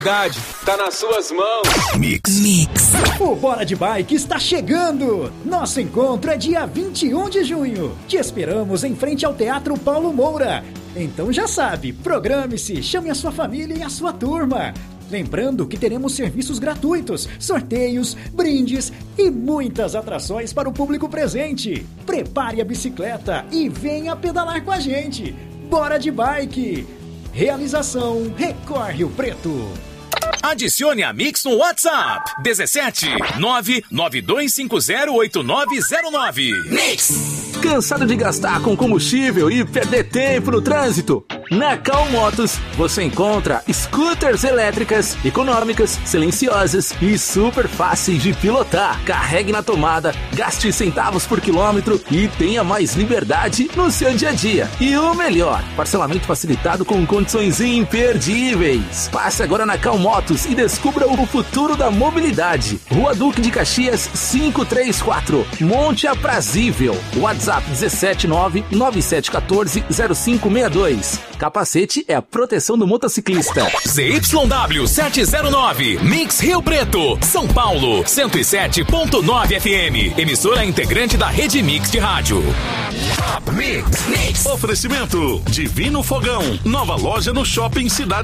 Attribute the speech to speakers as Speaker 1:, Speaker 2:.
Speaker 1: Tá nas suas mãos.
Speaker 2: Mix. O Bora de Bike está chegando. Nosso encontro é dia 21 de junho. Te esperamos em frente ao Teatro Paulo Moura. Então já sabe, programe-se, chame a sua família e a sua turma. Lembrando que teremos serviços gratuitos, sorteios, brindes e muitas atrações para o público presente. Prepare a bicicleta e venha pedalar com a gente. Bora de Bike. Realização Record Rio Preto.
Speaker 3: Adicione a Mix no WhatsApp 17 992508909.
Speaker 4: Mix! Cansado de gastar com combustível e perder tempo no trânsito? Na Cal Motos você encontra scooters elétricas, econômicas, silenciosas e super fáceis de pilotar. Carregue na tomada, gaste centavos por quilômetro e tenha mais liberdade no seu dia a dia. E o melhor, parcelamento facilitado com condições imperdíveis. Passe agora na Cal Motos e descubra o futuro da mobilidade. Rua Duque de Caxias 534, Monte Aprazível. WhatsApp 17997140562. Capacete é a proteção do motociclista.
Speaker 3: ZYW 709, Mix Rio Preto, São Paulo, 107.9 FM. Emissora integrante da Rede Mix de rádio.
Speaker 5: Mix. Oferecimento Divino Fogão, nova loja no Shopping Cidade